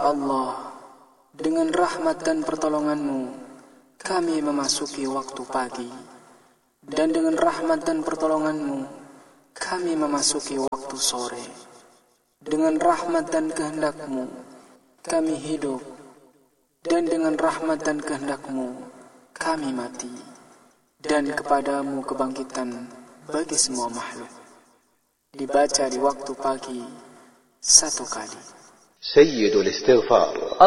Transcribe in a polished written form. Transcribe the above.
Allah, dengan rahmat dan pertolongan-Mu, kami memasuki waktu pagi. Dan dengan rahmat dan pertolongan-Mu, kami memasuki waktu sore. Dengan rahmat dan kehendak-Mu, kami hidup. Dan dengan rahmat dan kehendak-Mu, kami mati. Dan kepadamu kebangkitan bagi semua makhluk. Dibaca di waktu pagi 1 kali. سيد الاستغفار